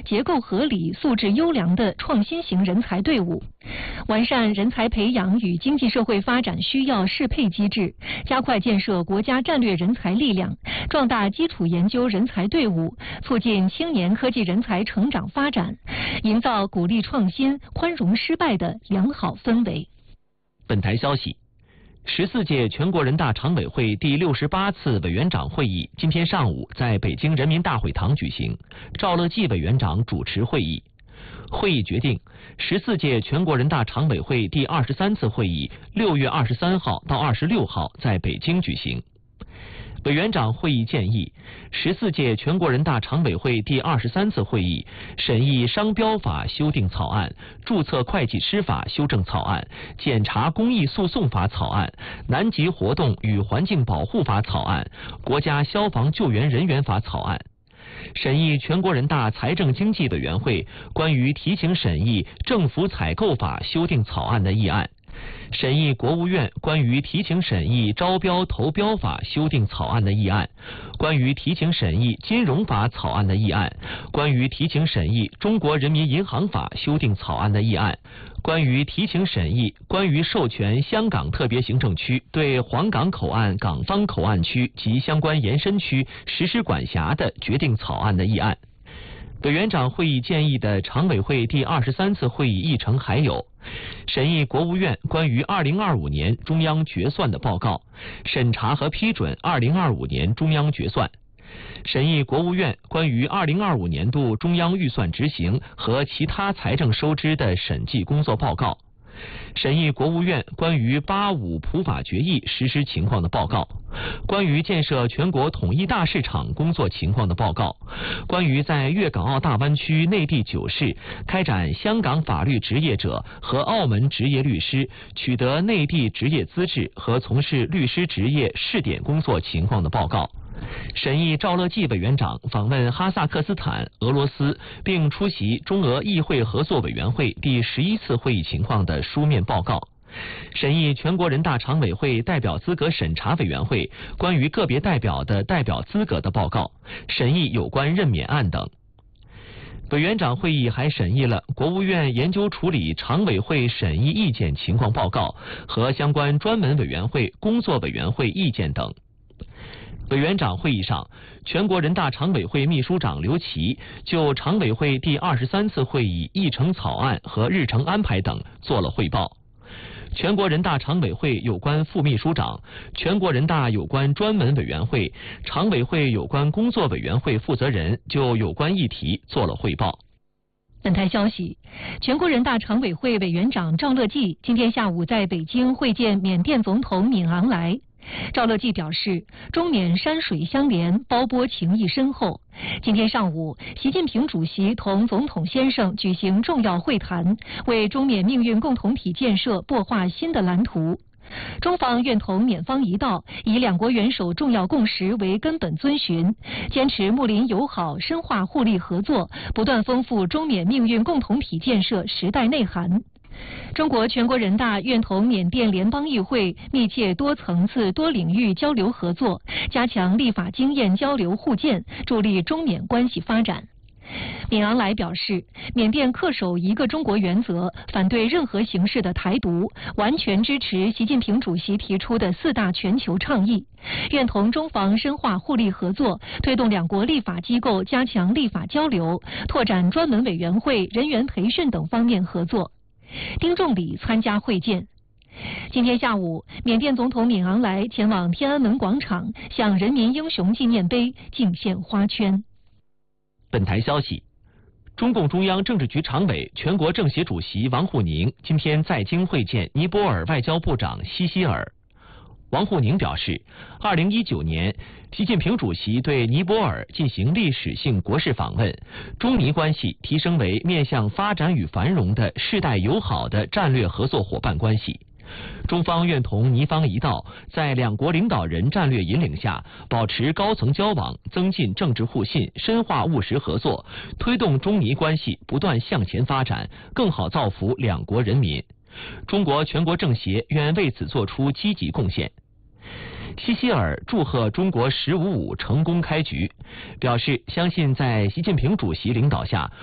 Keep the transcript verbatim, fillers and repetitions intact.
结构合理、素质优良的创新型人才队伍，完善人才培养与经济社会发展需要适配机制，加快建设国家战略人才力量，壮大基础研究人才队伍，促进青年科技人才成长发展，营造鼓励创新、宽容失败的良好氛围。 本台消息，十四届全国人大常委会第六十八次委员长会议今天上午在北京人民大会堂举行，赵乐际委员长主持会议。会议决定，十四届全国人大常委会第二十三次会议六月二十三号到二十六号在北京举行。委员长会议建议，十四届全国人大常委会第二十三次会议审议商标法修订草案、注册会计师法修正草案、检察公益诉讼法草案、南极活动与环境保护法草案、国家消防救援人员法草案。审议全国人大财政经济委员会关于提请审议政府采购法修订草案的议案。审议国务院关于提请审议招标投标法修订草案的议案，关于提请审议金融法草案的议案，关于提请审议中国人民银行法修订草案的议案，关于提请审议关于授权香港特别行政区对黄港口岸港方口岸区及相关延伸区实施管辖的决定草案的议案。委员长会议建议的常委会第二十三次会议议程还有：审议国务院关于二零二五年中央决算的报告，审查和批准二零二五年中央决算；审议国务院关于二零二五年度中央预算执行和其他财政收支的审计工作报告；审议国务院关于八五普法决议实施情况的报告，关于建设全国统一大市场工作情况的报告，关于在粤港澳大湾区内地九市开展香港法律执业者和澳门执业律师取得内地执业资质和从事律师执业试点工作情况的报告。审议赵乐际委员长访问哈萨克斯坦、俄罗斯，并出席中俄议会合作委员会第十一次会议情况的书面报告；审议全国人大常委会代表资格审查委员会关于个别代表的代表资格的报告，审议有关任免案等。委员长会议还审议了国务院研究处理常委会审议意见情况报告和相关专门委员会、工作委员会意见等。委员长会议上，全国人大常委会秘书长刘奇就常委会第二十三次会议议程草案和日程安排等做了汇报。全国人大常委会有关副秘书长、全国人大有关专门委员会、常委会有关工作委员会负责人就有关议题做了汇报。 本台消息，全国人大常委会委员长赵乐际今天下午在北京会见缅甸总统敏昂莱。赵乐际表示，中缅山水相连，胞波情谊深厚。今天上午，习近平主席同总统先生举行重要会谈，为中缅命运共同体建设擘画新的蓝图。中方愿同缅方一道，以两国元首重要共识为根本遵循，坚持睦邻友好，深化互利合作，不断丰富中缅命运共同体建设时代内涵。中国全国人大愿同缅甸联邦议会密切多层次多领域交流合作，加强立法经验交流互鉴，助力中缅关系发展。敏昂莱表示，缅甸恪守一个中国原则，反对任何形式的台独，完全支持习近平主席提出的四大全球倡议，愿同中方深化互利合作，推动两国立法机构加强立法交流，拓展专门委员会、人员培训等方面合作。丁仲礼参加会见。今天下午，缅甸总统敏昂莱前往天安门广场，向人民英雄纪念碑敬献花圈。 本台消息，中共中央政治局常委、全国政协主席王沪宁今天在京会见尼泊尔外交部长西希尔。王沪宁表示，二零一九年，习近平主席对尼泊尔进行历史性国事访问，中尼关系提升为面向发展与繁荣的世代友好的战略合作伙伴关系。中方愿同尼方一道，在两国领导人战略引领下，保持高层交往，增进政治互信，深化务实合作，推动中尼关系不断向前发展，更好造福两国人民。中国全国政协愿为此作出积极贡献。西希尔祝贺中国“十五五”成功开局，表示相信在习近平主席领导下，